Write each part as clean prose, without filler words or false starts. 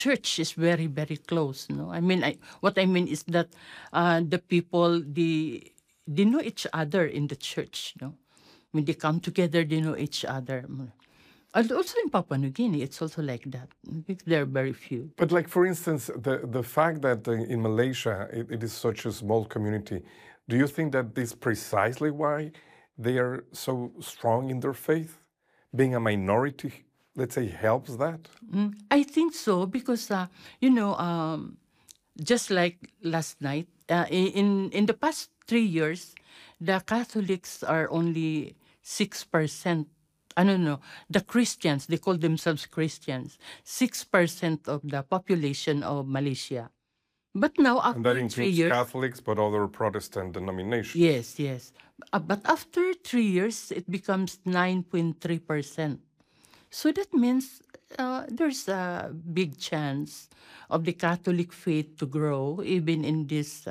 church is very, very close. No, I mean, what I mean is that the people they know each other in the church. No, when they come together, they know each other. And also in Papua New Guinea, it's also like that. There are very few. But like, for instance, the fact that in Malaysia it is such a small community, do you think that this is precisely why they are so strong in their faith? Being a minority, let's say, helps that? I think so because, just like last night, in the past 3 years, the Catholics are only 6%. I don't know. The Christians, they call themselves Christians, 6% of the population of Malaysia. But now And that after 3 includes years, Catholics, but other Protestant denominations. yes, yes. But after 3 years, it becomes 9.3%. So that means there's a big chance of the Catholic faith to grow even in this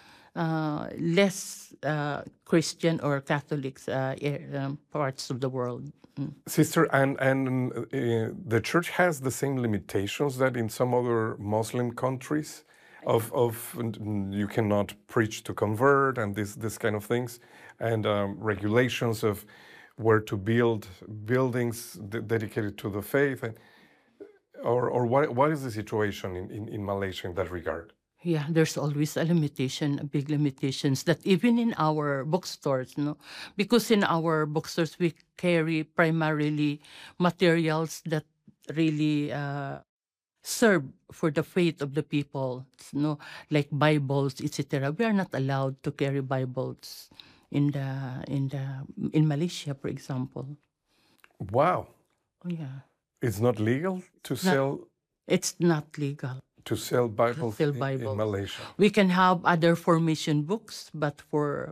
less Christian or Catholic parts of the world. Sister, and the church has the same limitations that in some other Muslim countries of you cannot preach to convert and this kind of things, and regulations of where to build buildings dedicated to the faith, or what is the situation in Malaysia in that regard? Yeah, there's always a limitation, big limitations that even in our bookstores, no, because in our bookstores we carry primarily materials that really serve for the faith of the people, no, like Bibles, etc. We are not allowed to carry Bibles in Malaysia, for example. Wow, Yeah, it's not legal to sell it's not legal. Bibles Sell in Bibles. Malaysia. We can have other formation books, but for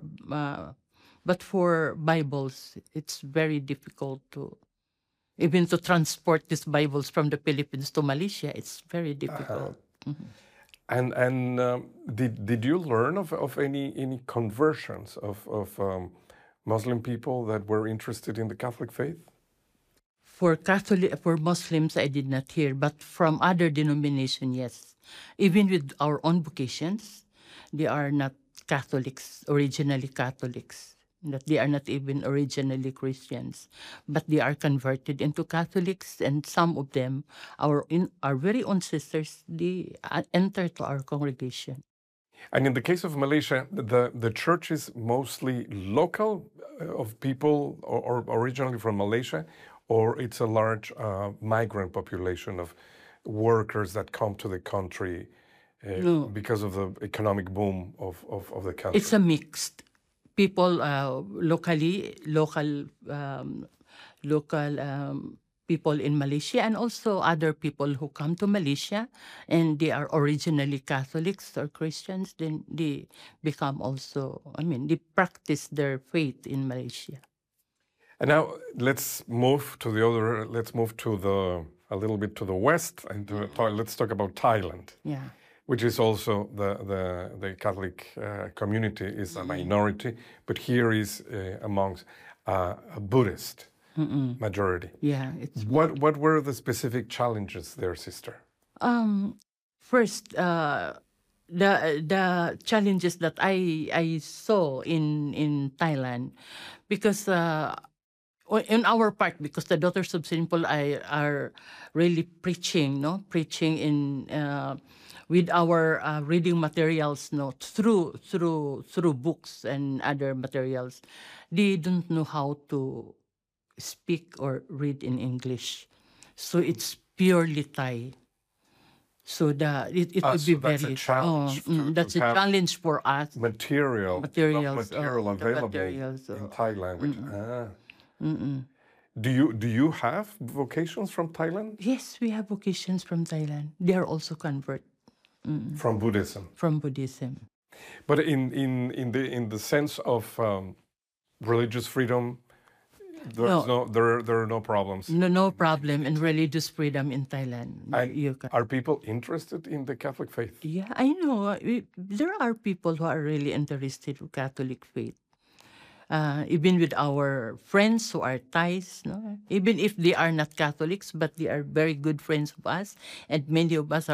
Bibles, it's very difficult to even to transport these Bibles from the Philippines to Malaysia. It's very difficult. And did you learn of any conversions of Muslim people that were interested in the Catholic faith? For Muslims, I did not hear, but from other denomination, yes. Even with our own vocations, they are not Catholics, originally Catholics. That they are not even originally Christians, but they are converted into Catholics, and some of them, our very own sisters, they enter to our congregation. And in the case of Malaysia, the church is mostly local of people or originally from Malaysia, or it's a large migrant population of workers that come to the country No. because of the economic boom of the country. It's a mixed people, local people in Malaysia, and also other people who come to Malaysia and they are originally Catholics or Christians. Then they become also, they practice their faith in Malaysia. And now let's move to a little bit to the west, and let's talk about Thailand. Yeah. Which is also the Catholic community is a minority, but here is amongst a Buddhist majority. Yeah. What were the specific challenges there, sister? First, the challenges that I saw in Thailand, because in our part, because the Daughters of St. Paul are really preaching in with our reading materials, through books and other materials. They don't know how to speak or read in English, so it's purely Thai. So it would be that's very a challenge. that's a challenge for us. Material available materials, in Thai language. Do you have vocations from Thailand? Yes, we have vocations from Thailand. They are also convert From Buddhism. from Buddhism. But in the sense of religious freedom, there are no problems. No problem in religious freedom in Thailand. And are people interested in the Catholic faith? Yeah, I know. There are people who are really interested in Catholic faith. even with our friends who are Thais, no? Even if they are not Catholics, but they are very good friends of us, and many of us are